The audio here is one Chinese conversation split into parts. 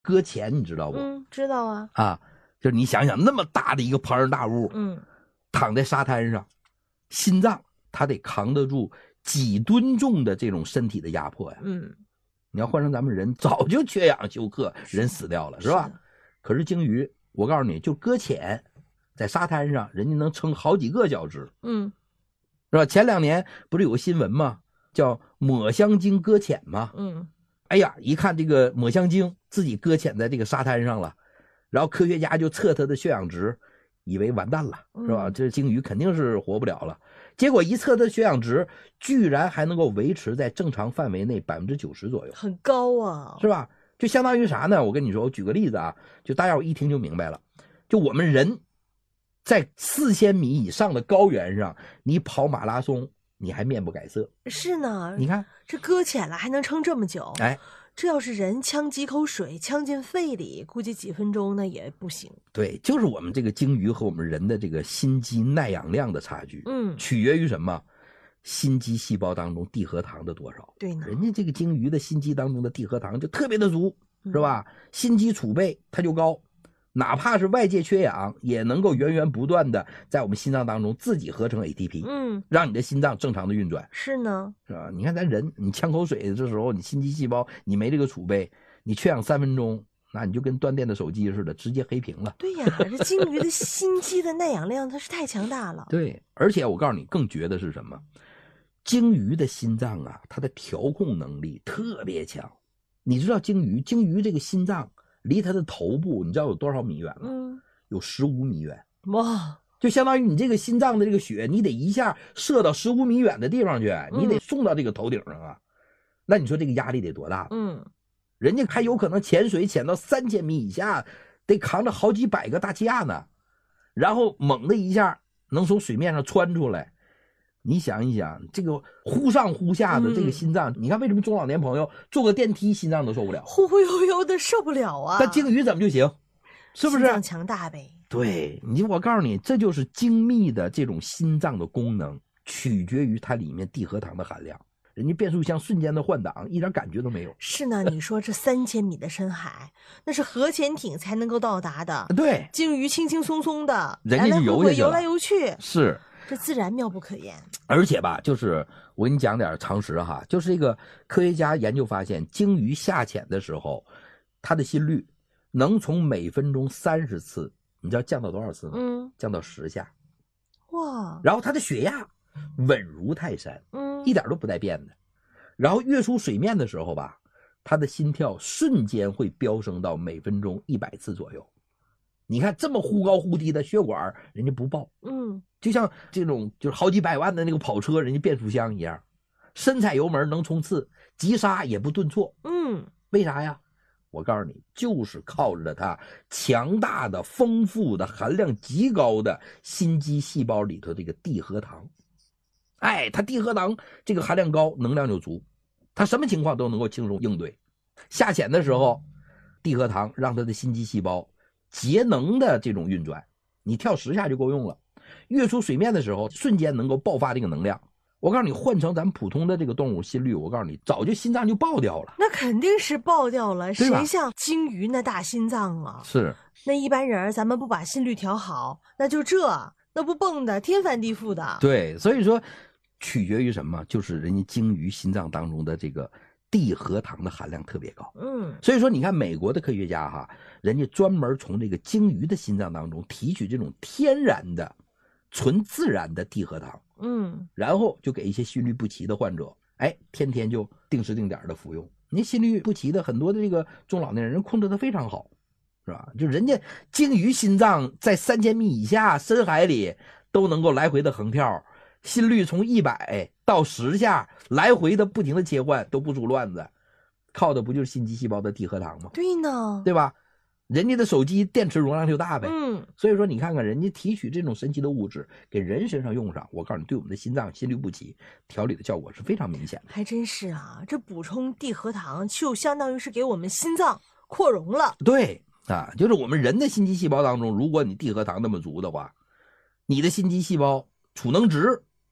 搁浅你知道不？ 知道啊。 啊，就是你想想那么大的一个庞然大物，躺在沙滩上，心脏它得扛得住几吨重的这种身体的压迫呀。你要换成咱们人，早就缺氧休克，人死掉了，是吧？可是鲸鱼，我告诉你，就搁浅在沙滩上，人家能撑好几个小时。是吧？前2年不是有个新闻吗？叫抹香鲸搁浅吗？哎呀，一看这个抹香鲸自己搁浅在这个沙滩上了，然后科学家就测它的血氧值，以为完蛋了，是吧？这鲸鱼肯定是活不了了。结果一测它的血氧值，居然还能够维持在正常范围内90%左右， 很高啊， 是吧？就相当于啥呢？我跟你说，我举个例子啊，就大家伙一听就明白了。就我们人在4000米以上的高原上，你跑马拉松，你还面不改色。 是呢， 你看这搁浅了还能撑这么久， 哎， 这要是人呛几口水呛进肺里，估计几分钟那也不行。 对，就是我们这个鲸鱼和我们人的这个心肌耐氧量的差距，取决于什么？心肌细胞当中地核糖的多少。 对呢， 人家这个鲸鱼的心肌当中的地核糖就特别的足，是吧？心肌储备它就高，哪怕是外界缺氧，也能够源源不断的在我们心脏当中自己合成 ATP，让你的心脏正常的运转。 是呢， 是吧？你看咱人，你呛口水的这时候，你心肌细胞你没这个储备，你缺氧3分钟，那你就跟断电的手机似的，直接黑屏了。 对呀，这鲸鱼的心肌的耐氧量它是太强大了。 对，而且我告诉你，更绝的是什么？鲸鱼的心脏啊，它的调控能力特别强。你知道鲸鱼这个心脏离它的头部，你知道有多少米远吗？有15米远。 哇！ 就相当于你这个心脏的这个血，你得一下射到15米远的地方去，你得送到这个头顶上啊。那你说这个压力得多大？人家还有可能潜水潜到3000米以下，得扛着好几百个大气压呢，然后猛的一下能从水面上窜出来。你想一想，这个忽上忽下的这个心脏，你看为什么中老年朋友坐个电梯心脏都受不了， 忽忽悠悠的受不了啊？ 但鲸鱼怎么就行？是不是？ 心脏强大呗。 对，我告诉你，这就是精密的这种心脏的功能，取决于它里面地核糖的含量。人家变速箱瞬间的换挡，一点感觉都没有。 是呢，你说这3000米的深海，那是核潜艇才能够到达的。 对， 鲸鱼轻轻松松的， 人家就游来游去， 是这自然妙不可言。 而且吧，就是我跟你讲点常识哈，就是这个科学家研究发现，鲸鱼下潜的时候，它的心率能从每分钟30次，你知道降到多少次吗？降到10下。 哇！ 然后它的血压稳如泰山，一点都不带变的。然后跃出水面的时候吧，它的心跳瞬间会飙升到每分钟100次左右。你看这么忽高忽低的血管，人家不爆，就像这种就是好几百万的那个跑车，人家变速箱一样，深踩油门能冲刺，急刹也不顿挫，为啥呀？我告诉你，就是靠着它强大的、丰富的、含量极高的心肌细胞里头这个地核糖。哎，它地核糖这个含量高，能量就足，它什么情况都能够轻松应对。下潜的时候，地核糖让它的心肌细胞节能的这种运转，你跳10下就够用了。跃出水面的时候，瞬间能够爆发这个能量。我告诉你，换成咱们普通的这个动物心率，我告诉你，早就心脏就爆掉了。 那肯定是爆掉了，谁像鲸鱼那大心脏啊？ 是， 那一般人咱们不把心率调好，那不蹦的天翻地覆的。 对，所以说取决于什么？就是人家鲸鱼心脏当中的这个地核糖的含量特别高。所以说你看美国的科学家哈，人家专门从这个鲸鱼的心脏当中提取这种天然的、纯自然的地核糖。然后就给一些心律不齐的患者，哎，天天就定时定点的服用。你心律不齐的很多的这个中老年人控制的非常好，是吧？就人家鲸鱼心脏在3000米以下深海里都能够来回的横跳，心率从100到10下来回的不停的切换，都不出乱子，靠的不就是心肌细胞的地核糖吗？ 对呢， 对吧？人家的手机电池容量就大呗，所以说你看看人家提取这种神奇的物质给人身上用上，我告诉你，对我们的心脏心律不齐调理的效果是非常明显的。 还真是啊，这补充地核糖就相当于是给我们心脏扩容了。 对啊，就是我们人的心肌细胞当中，如果你地核糖那么足的话，你的心肌细胞储能值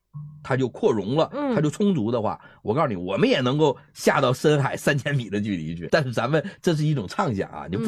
它就扩容了，它就充足的话，我告诉你，我们也能够下到深海3000米的距离去。但是咱们这是一种畅想啊，你不